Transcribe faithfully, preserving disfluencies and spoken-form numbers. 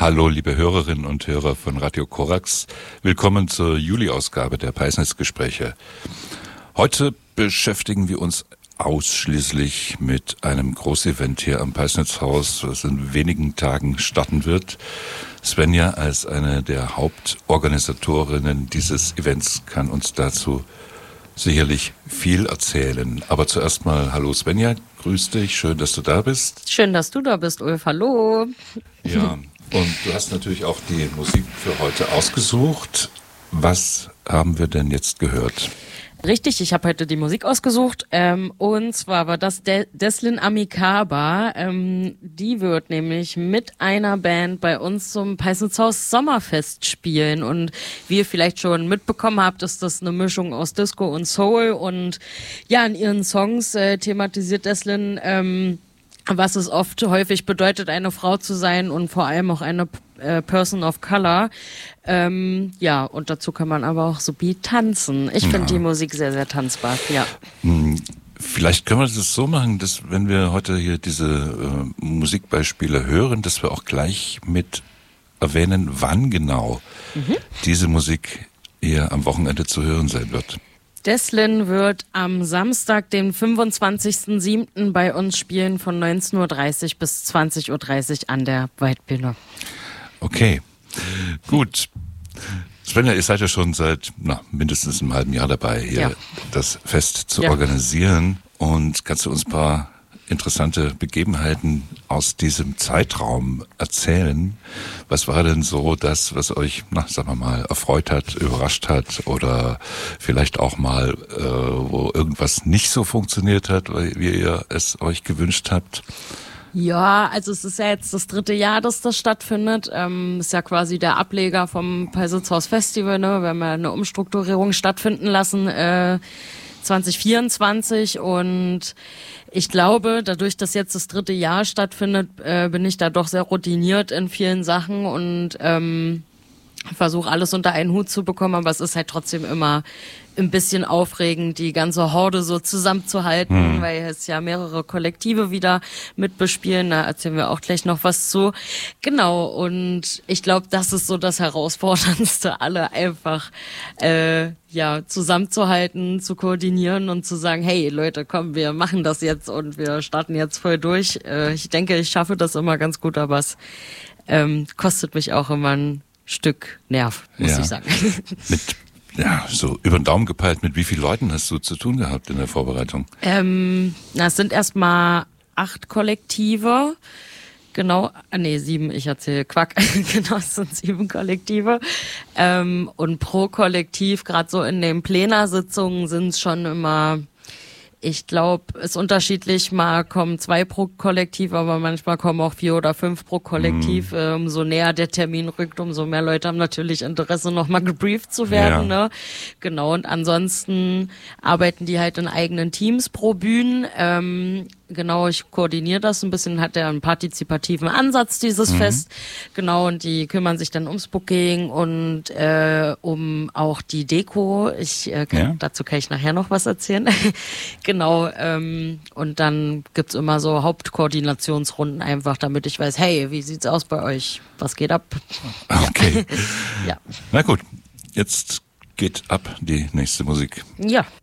Hallo, liebe Hörerinnen und Hörer von Radio Korax. Willkommen zur Juli-Ausgabe der Peisnitz-Gespräche. Heute beschäftigen wir uns ausschließlich mit einem Großevent hier am Peisnitzhaus, das in wenigen Tagen starten wird. Svenja als eine der Hauptorganisatorinnen dieses Events kann uns dazu sicherlich viel erzählen. Aber zuerst mal hallo Svenja, grüß dich, schön, dass du da bist. Schön, dass du da bist, Ulf, hallo. Ja, und du hast natürlich auch die Musik für heute ausgesucht. Was haben wir denn jetzt gehört? Richtig, ich habe heute die Musik ausgesucht ähm, und zwar war das De- Deslin Amikaba. Ähm, die wird nämlich mit einer Band bei uns zum Peisnitzhaus Sommerfest spielen und wie ihr vielleicht schon mitbekommen habt, ist das eine Mischung aus Disco und Soul und ja, in ihren Songs äh, thematisiert Deslin ähm, was es oft häufig bedeutet, eine Frau zu sein und vor allem auch eine äh, Person of Color. Ähm, ja, und dazu kann man aber auch so wie tanzen. Ich finde ja. die Musik sehr, sehr tanzbar, ja. Vielleicht können wir das so machen, dass wenn wir heute hier diese äh, Musikbeispiele hören, dass wir auch gleich mit erwähnen, wann genau mhm. diese Musik hier am Wochenende zu hören sein wird. Deslin wird am Samstag, den fünfundzwanzigsten siebten bei uns spielen von neunzehn Uhr dreißig bis zwanzig Uhr dreißig an der Waldbühne. Okay, gut. Svenja, ihr seid ja schon seit na, mindestens einem halben Jahr dabei, hier ja. das Fest zu ja. organisieren. Und kannst du uns ein paar interessante Begebenheiten aus diesem Zeitraum erzählen? Was war denn so das, was euch, na, sagen wir mal, erfreut hat, überrascht hat oder vielleicht auch mal, äh, wo irgendwas nicht so funktioniert hat, wie ihr es euch gewünscht habt? Ja, also es ist ja jetzt das dritte Jahr, dass das stattfindet. Ähm, ist ja quasi der Ableger vom Peisnitzhaus Festival, ne? Wir haben ja eine Umstrukturierung stattfinden lassen, äh, zwanzig vierundzwanzig und ich glaube, dadurch, dass jetzt das dritte Jahr stattfindet, äh, bin ich da doch sehr routiniert in vielen Sachen und ähm, versuche alles unter einen Hut zu bekommen, aber es ist halt trotzdem immer ein bisschen aufregend, die ganze Horde so zusammenzuhalten, mhm. weil es ja mehrere Kollektive wieder mitbespielen, da erzählen wir auch gleich noch was zu. Genau, und ich glaube, das ist so das Herausforderndste, alle einfach äh, ja zusammenzuhalten, zu koordinieren und zu sagen, hey Leute, komm, wir machen das jetzt und wir starten jetzt voll durch. Äh, ich denke, ich schaffe das immer ganz gut, aber es ähm, kostet mich auch immer ein Stück Nerv, muss ja. ich sagen. Mit Ja, so über den Daumen gepeilt, mit wie vielen Leuten hast du zu tun gehabt in der Vorbereitung? Ähm, na, es sind erstmal acht Kollektive. Genau, ah, nee, sieben, ich erzähle Quack. Genau, es sind sieben Kollektive. Ähm, und pro Kollektiv, gerade so in den Plenarsitzungen, sind es schon immer, ich glaube, es ist unterschiedlich, mal kommen zwei pro Kollektiv, aber manchmal kommen auch vier oder fünf pro Kollektiv. Mm. Umso näher der Termin rückt, umso mehr Leute haben natürlich Interesse, nochmal gebrieft zu werden. Ja. Ne? Genau, und ansonsten arbeiten die halt in eigenen Teams pro Bühnen. Ähm, genau, ich koordiniere das ein bisschen, hat ja einen partizipativen Ansatz, dieses mhm. Fest. Genau, und die kümmern sich dann ums Booking und äh, um auch die Deko. Ich äh, kann, ja. Dazu kann ich nachher noch was erzählen. Genau, ähm, und dann gibt's immer so Hauptkoordinationsrunden einfach, damit ich weiß, hey, wie sieht's aus bei euch? Was geht ab? Okay. Ja. Na gut, jetzt geht ab die nächste Musik. Ja.